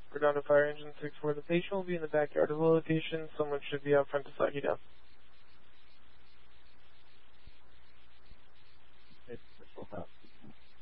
We're down to fire engine 6-4. The patient will be in the backyard of the location. Someone should be out front to flag you down. It's 6-4.